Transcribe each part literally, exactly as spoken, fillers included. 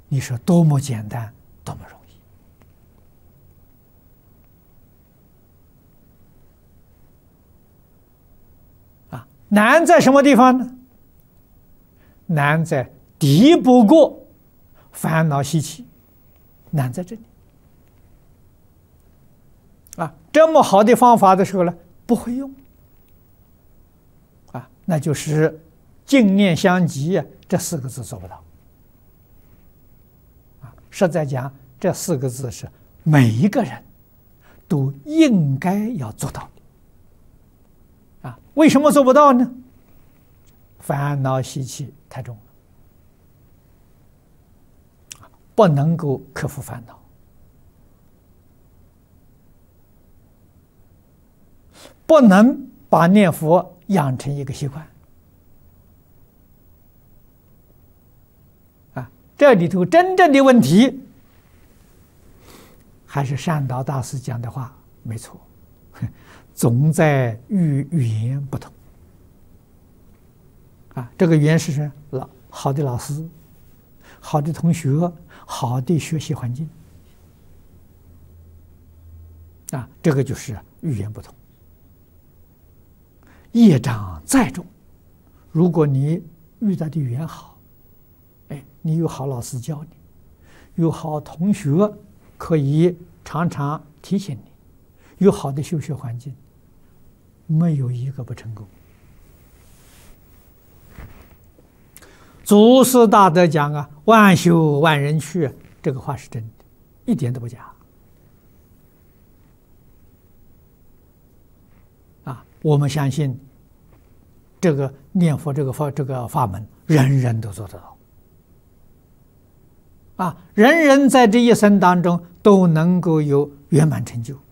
你说多么简单，多么容易啊！难在什么地方呢？难在敌不过烦恼习气，难在这里啊！这么好的方法的时候呢，不会用啊，那就是净念相继这四个字做不到啊。实在讲，这四个字是每一个人都应该要做到的啊。为什么做不到呢？烦恼习气太重了，不能够克服烦恼，不能把念佛养成一个习惯啊。这里头真正的问题，还是善导大师讲的话没错，总在于语言不同啊。这个语言是什么？老好的老师，好的同学，好的学习环境啊，这个就是语言不同。业障再重，如果你遇到的语言好，哎，你有好老师教你，有好同学可以常常提醒你，有好的修学环境，没有一个不成功。祖师大德讲啊，万修万人去，这个话是真的，一点都不假。啊，我们相信这个念佛这个法这个法门，人人都做得到。啊，人人在这一生当中都能够有圆满成就。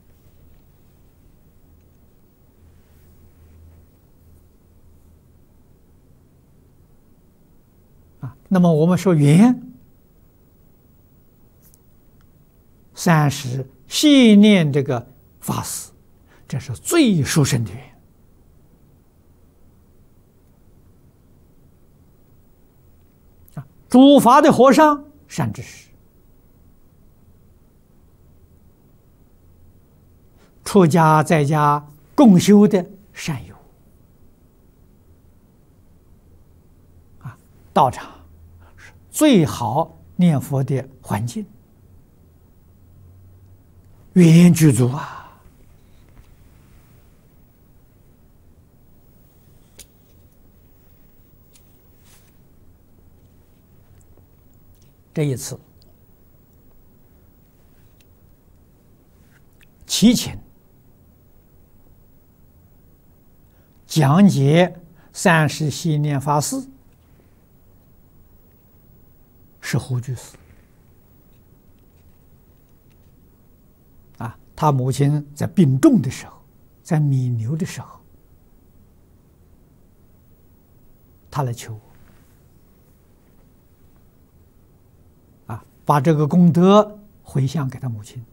那么我们说缘，三时细念这个法师，这是最殊胜的缘啊！主法的和尚善知识，出家在家共修的善友啊，道场最好念佛的环境，缘具足啊！这一次齐请讲解三时细念法师，是胡居士啊，他母亲在病重的时候，在弥留的时候，他来求我啊，把这个功德回向给他母亲。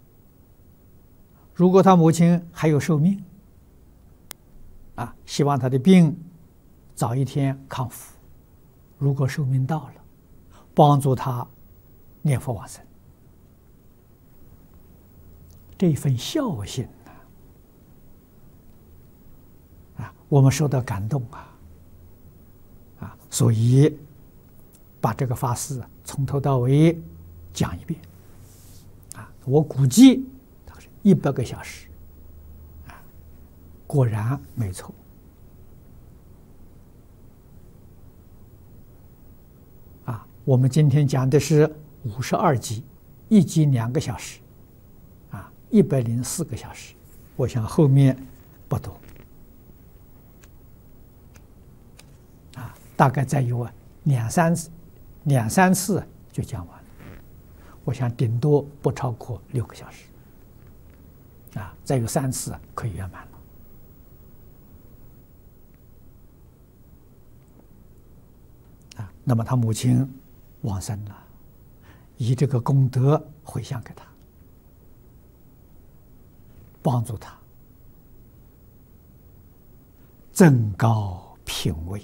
如果他母亲还有寿命啊，希望他的病早一天康复；如果寿命到了，帮助他念佛往生，这一份孝心呢，啊，我们受到感动啊，啊，所以把这个法事从头到尾讲一遍，啊，我估计它是一百个小时，啊，果然没错。我们今天讲的是五十二集，一集两个小时，啊，一百零四个小时。我想后面不多，啊，大概再有两三次，两三次就讲完了。我想顶多不超过六个小时，啊，再有三次可以圆满了。啊，那么他母亲往生了，以这个功德回向给他，帮助他增高品位。